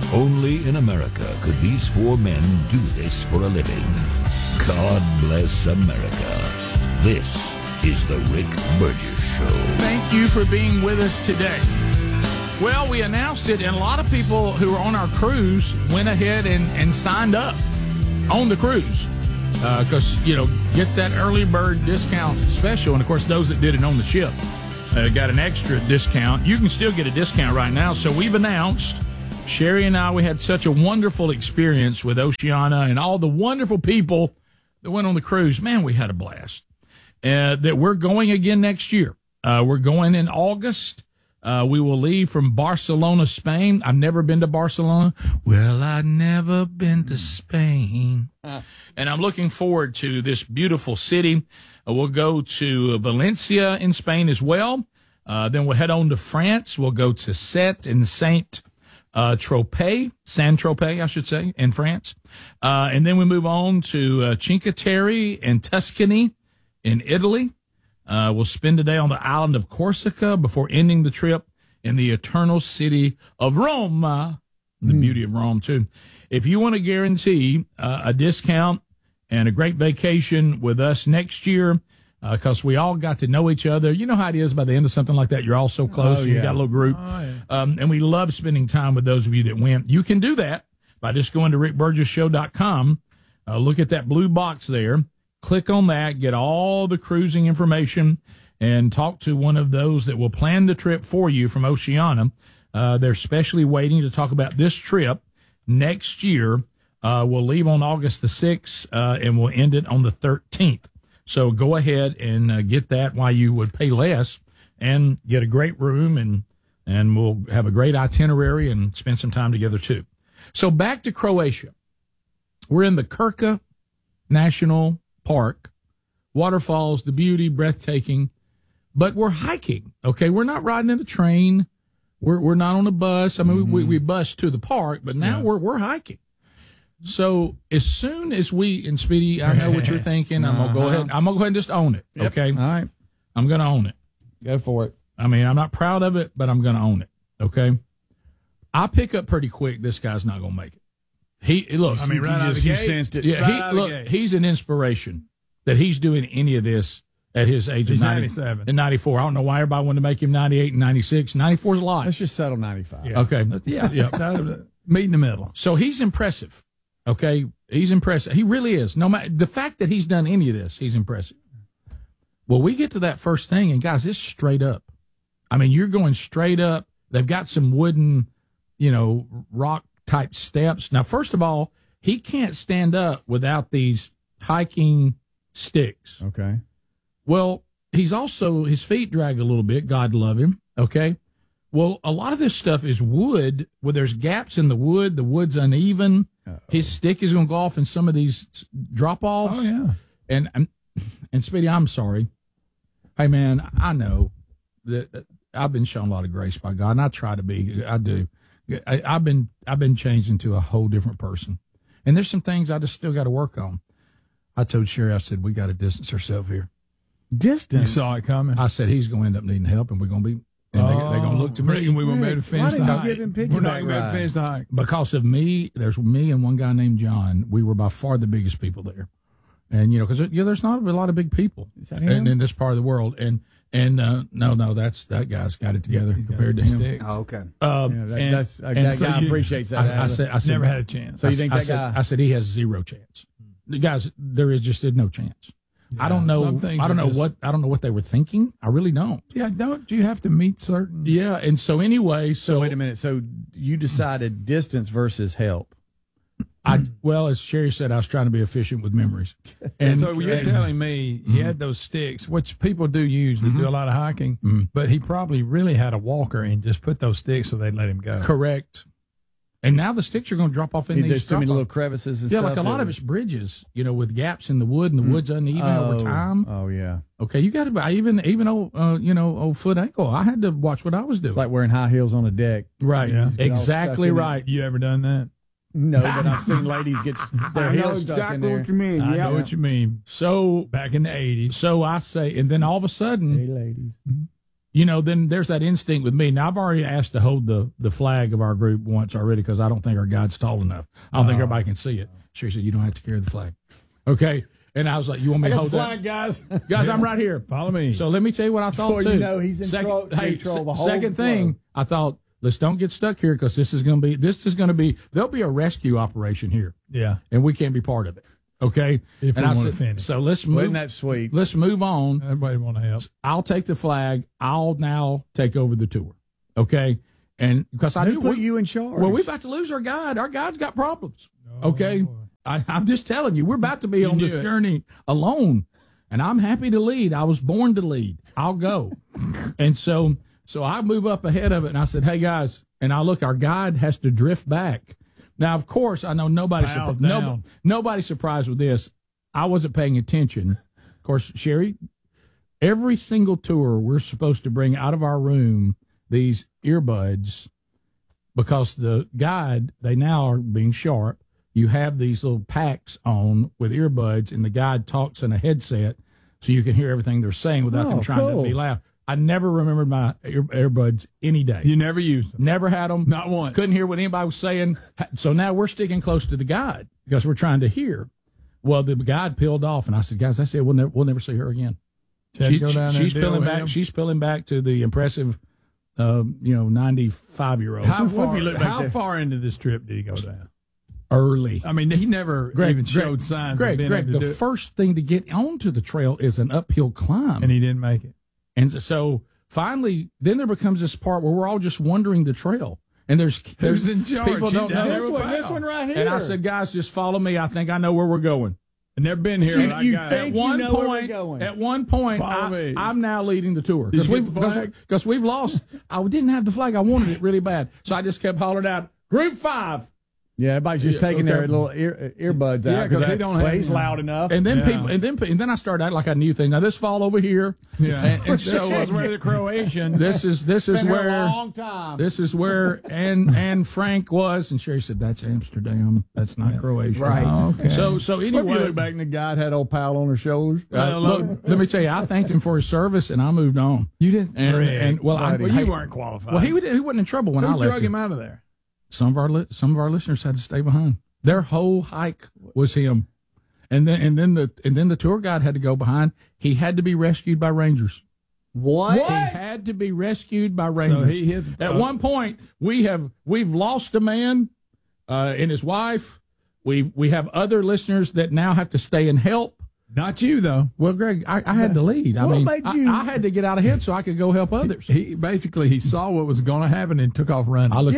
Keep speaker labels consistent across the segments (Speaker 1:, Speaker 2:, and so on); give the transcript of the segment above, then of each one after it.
Speaker 1: Only in America could these four men do this for a living. God bless America. This is the Rick Burgess Show.
Speaker 2: Thank you for being with us today. Well, we announced it, and a lot of people who were on our cruise went ahead and signed up on the cruise because, get that early bird discount special. And, of course, those that did it on the ship got an extra discount. You can still get a discount right now. So we've announced, Sherry and I, we had such a wonderful experience with Oceana and all the wonderful people that went on the cruise. Man, we had a blast. That we're going again next year. We're going in August. We will leave from Barcelona, Spain. I've never been to Barcelona. Well, I've never been to Spain. And I'm looking forward to this beautiful city. We'll go to Valencia in Spain as well. Then we'll head on to France. We'll go to Sète and Saint-Tropez, I should say, in France. And then we move on to Cinque Terre and Tuscany in Italy. We'll spend a day on the island of Corsica before ending the trip in the eternal city of Rome. The beauty of Rome, too. If you want to guarantee a discount and a great vacation with us next year, because we all got to know each other. You know how it is by the end of something like that. You're all so close. Oh, yeah. You got a little group. Oh, yeah. And we love spending time with those of you that went. You can do that by just going to rickburgessshow.com. Look at that blue box there. Click on that, get all the cruising information, and talk to one of those that will plan the trip for you from Oceana. They're specially waiting to talk about this trip next year. We'll leave on August the 6th, and we'll end it on the 13th. So go ahead and get that while you would pay less and get a great room, and we'll have a great itinerary and spend some time together, too. So back to Croatia. We're in the Krka National Park, waterfalls, the beauty, breathtaking, but we're hiking, okay? We're not riding in a train. We're not on a bus. I mean, we bus to the park, but now we're hiking. So as soon as and Speedy, I know what you're thinking. I'm going to go ahead. I'm going to go ahead and just own it, okay?
Speaker 3: All right.
Speaker 2: I'm going to own it.
Speaker 3: Go for it.
Speaker 2: I mean, I'm not proud of it, but I'm going to own it, okay? I pick up pretty quick this guy's not going to make it. You
Speaker 3: sensed it.
Speaker 2: Yeah, he's an inspiration that he's doing any of this at his age of
Speaker 4: 97
Speaker 2: and 94. I don't know why everybody wanted to make him 98 and 96. 94 is a lot.
Speaker 3: Let's just settle 95.
Speaker 2: Yeah. Okay.
Speaker 4: Yeah. Meet in the middle.
Speaker 2: So he's impressive. Okay. He's impressive. He really is. No matter the fact that he's done any of this, he's impressive. Well, we get to that first thing, and guys, it's straight up. I mean, you're going straight up. They've got some wooden, rock type steps. Now, first of all, he can't stand up without these hiking sticks.
Speaker 3: Okay.
Speaker 2: Well, his feet drag a little bit. God love him. Okay. Well, a lot of this stuff is wood where there's gaps in the wood. The wood's uneven. Uh-oh. His stick is going to go off in some of these drop offs.
Speaker 4: Oh, yeah.
Speaker 2: And Speedy, I'm sorry. Hey, man, I know that I've been shown a lot of grace by God, and I try to be. I do. I've been changed into a whole different person. And there's some things I just still got to work on. I told Sherry, I said, we got to distance ourselves here.
Speaker 4: Distance? You saw it coming?
Speaker 2: I said, he's going to end up needing help, and we're going to be, and they're going to look to me.
Speaker 4: And we won't be able to finish the hike.
Speaker 3: We're not going to be able to finish the hike.
Speaker 2: Because of me, there's me and one guy named John. We were by far the biggest people there. And, because there's not a lot of big people in this part of the world. And no, that guy's got it together compared to him.
Speaker 3: Sticks. Oh, okay.
Speaker 2: That
Speaker 3: guy appreciates that.
Speaker 2: I said,
Speaker 4: never had a chance.
Speaker 3: So you think that guy?
Speaker 2: I said he has zero chance. The guys, there is just no chance. Yeah, I don't know what they were thinking. I really don't.
Speaker 4: Yeah, don't you have to meet certain?
Speaker 2: Yeah, and so anyway,
Speaker 3: so wait a minute. So you decided distance versus help.
Speaker 2: Well, as Sherry said, I was trying to be efficient with memories.
Speaker 4: And so you're telling me he had those sticks, which people do use that do a lot of hiking, but he probably really had a walker and just put those sticks so they'd let him go.
Speaker 2: Correct. And now the sticks are going to drop off in these.
Speaker 3: There's too many little crevices and stuff.
Speaker 2: Yeah, like a lot of it's bridges, with gaps in the wood, and the wood's uneven over time.
Speaker 3: Oh, yeah.
Speaker 2: Okay, you got to buy even old foot ankle. I had to watch what I was doing.
Speaker 3: It's like wearing high heels on a deck.
Speaker 2: Right. Yeah. Exactly right.
Speaker 4: You ever done that?
Speaker 3: No, but I've seen ladies get their heels stuck in there.
Speaker 4: What you mean. I know what you mean.
Speaker 2: So
Speaker 4: back in the 80s.
Speaker 2: So I say, and then all of a sudden,
Speaker 3: hey, ladies.
Speaker 2: then there's that instinct with me. Now, I've already asked to hold the flag of our group once already because I don't think our guide's tall enough. I don't think everybody can see it. She said, you don't have to carry the flag. Okay. And I was like, you want me to hold the flag,
Speaker 3: guys?
Speaker 2: Guys, I'm right here.
Speaker 4: Follow me.
Speaker 2: So let me tell you what I thought,
Speaker 3: Before
Speaker 2: too.
Speaker 3: you know, he's in control the whole
Speaker 2: second thing,
Speaker 3: flow.
Speaker 2: I thought, let's don't get stuck here because this is going to be, there'll be a rescue operation here.
Speaker 4: Yeah.
Speaker 2: And we can't be part of it. Okay.
Speaker 4: If
Speaker 2: and
Speaker 4: we
Speaker 2: I
Speaker 4: want to
Speaker 2: said,
Speaker 4: finish.
Speaker 2: so let's move.
Speaker 3: Wasn't that sweet?
Speaker 2: Let's move on.
Speaker 4: Everybody want to help.
Speaker 2: I'll take the flag. I'll now take over the tour. Okay. And because I
Speaker 3: Who
Speaker 2: knew
Speaker 3: put you in charge?
Speaker 2: well, we're about to lose our guide. Our guide's got problems. Okay. I'm just telling you, we're about to be on this journey alone. And I'm happy to lead. I was born to lead. I'll go. And so I move up ahead of it and I said, hey guys, and I look, our guide has to drift back. Now, of course, I know nobody's surprised with this. I wasn't paying attention. Of course, Sherry, every single tour we're supposed to bring out of our room these earbuds because the guide, they now are being sharp. You have these little packs on with earbuds, and the guide talks in a headset so you can hear everything they're saying without them trying to be loud. I never remembered my earbuds any day.
Speaker 4: You never used them?
Speaker 2: Never had them.
Speaker 4: Not once.
Speaker 2: Couldn't hear what anybody was saying. So now we're sticking close to the guide because we're trying to hear. Well, the guide peeled off, and I said, guys, I said, we'll never see her again. She's peeling back. She's peeling back to the impressive, 95-year-old.
Speaker 4: How far into this trip did he go down?
Speaker 2: Early.
Speaker 4: I mean, he never even showed signs of being able to do it.
Speaker 2: The first thing to get onto the trail is an uphill climb.
Speaker 4: And he didn't make it.
Speaker 2: And so finally, then there becomes this part where we're all just wandering the trail. And there's
Speaker 4: who's in charge?
Speaker 2: People don't know.
Speaker 3: This one right here.
Speaker 2: And I said, guys, just follow me. I think I know where we're going.
Speaker 4: I've never been here.
Speaker 2: At one point, I'm now leading the tour because we've lost. I didn't have the flag. I wanted it really bad, so I just kept hollering out, "Group 5."
Speaker 3: Yeah, everybody's just taking their little earbuds out
Speaker 4: because they don't have.
Speaker 3: He's loud enough.
Speaker 2: And then people, and then I started acting like I knew things. Now this fall over here.
Speaker 4: Yeah,
Speaker 2: and so
Speaker 4: was where the Croatian.
Speaker 2: This is where
Speaker 3: a long time.
Speaker 2: This is where Anne Frank was, and Sherry said, "That's Amsterdam. That's not Croatia."
Speaker 3: Right.
Speaker 2: Oh, okay. So anyway,
Speaker 3: If you look back and the guy had old pal on her shoulders.
Speaker 2: Look, let me tell you, I thanked him for his service, and I moved on.
Speaker 4: You did,
Speaker 2: and
Speaker 4: you weren't qualified.
Speaker 2: Well, he wasn't in trouble when I left.
Speaker 4: Who drug him out of there?
Speaker 2: Some of our listeners had to stay behind. Their whole hike was him, and then the tour guide had to go behind. He had to be rescued by rangers.
Speaker 3: What?
Speaker 2: He had to be rescued by rangers.
Speaker 4: So
Speaker 2: at one point, we've lost a man and his wife. We have other listeners that now have to stay and help.
Speaker 4: Not you, though.
Speaker 2: Well, Greg, I had to lead. I had to get out ahead so I could go help others.
Speaker 4: He saw what was going to happen and took off running.
Speaker 2: I looked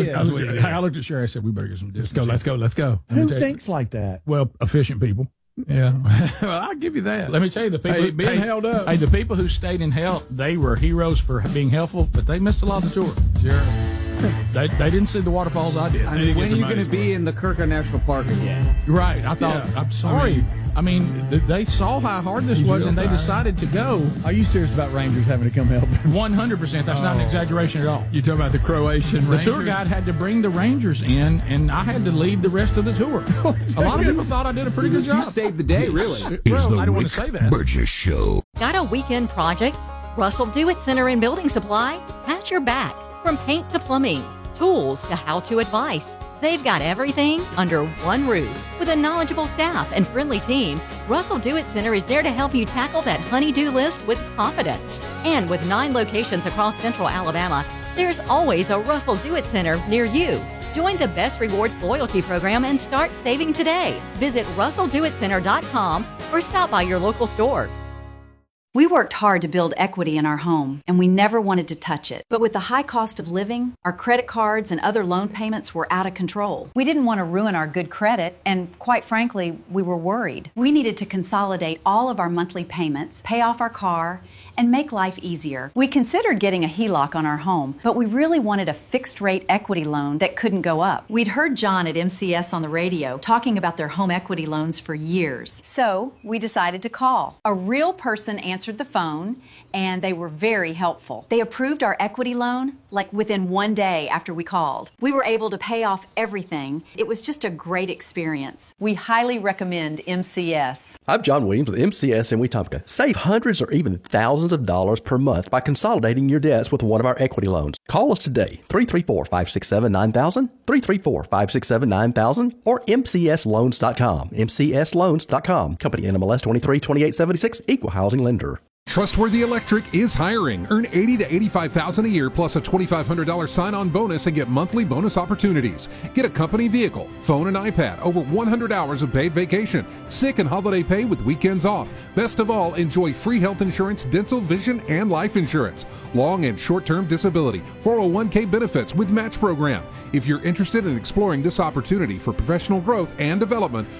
Speaker 2: at Sherry. I said, "We better get some distance.
Speaker 4: Let's go."
Speaker 3: Who thinks like that?
Speaker 2: Well, efficient people.
Speaker 4: Yeah. Well, I'll give you that.
Speaker 2: Let me tell you, the people
Speaker 4: being held up.
Speaker 2: Hey, the people who stayed and helped, they were heroes for being helpful, but they missed a lot of the tour.
Speaker 4: Sure.
Speaker 2: They didn't see the waterfalls I did.
Speaker 5: When are you going to be in the Kirka National Park again?
Speaker 2: Right. I thought, I'm sorry. They saw how hard this was, and they decided to go.
Speaker 3: Are you serious about Rangers having to come help?
Speaker 2: 100%. That's not an exaggeration at all.
Speaker 4: You talking about the Croatian Rangers?
Speaker 2: The tour guide had to bring the Rangers in, and I had to lead the rest of the tour. A lot of people thought I did a pretty good job.
Speaker 5: You saved the day, really.
Speaker 1: Well,
Speaker 2: I don't want to say that.
Speaker 1: Burgess Show.
Speaker 6: Got a weekend project? Russell Do-It Center and Building Supply has your back. From paint to plumbing, tools to how-to advice. They've got everything under one roof. With a knowledgeable staff and friendly team, Russell Do-It Center is there to help you tackle that honey-do list with confidence. And with 9 locations across central Alabama, there's always a Russell Do-It Center near you. Join the Best Rewards loyalty program and start saving today. Visit RussellDoItCenter.com or stop by your local store.
Speaker 7: We worked hard to build equity in our home, and we never wanted to touch it. But with the high cost of living, our credit cards and other loan payments were out of control. We didn't want to ruin our good credit, and quite frankly, we were worried. We needed to consolidate all of our monthly payments, pay off our car, and make life easier. We considered getting a HELOC on our home, but we really wanted a fixed-rate equity loan that couldn't go up. We'd heard John at MCS on the radio talking about their home equity loans for years. So we decided to call. A real person answered answered the phone, and they were very helpful. They approved our equity loan like within 1 day after we called. We were able to pay off everything. It was just a great experience. We highly recommend MCS.
Speaker 8: I'm John Williams with MCS in Wetumpka. Save hundreds or even thousands of dollars per month by consolidating your debts with one of our equity loans. Call us today, 334-567-9000, 334-567-9000, or mcsloans.com, mcsloans.com. Company NMLS 232876, Equal Housing Lender.
Speaker 9: Trustworthy Electric is hiring. Earn $80,000 to $85,000 a year plus a $2,500 sign-on bonus and get monthly bonus opportunities. Get a company vehicle, phone and iPad, over 100 hours of paid vacation, sick and holiday pay with weekends off. Best of all, enjoy free health insurance, dental, vision, and life insurance. Long and short-term disability, 401k benefits with match program. If you're interested in exploring this opportunity for professional growth and development,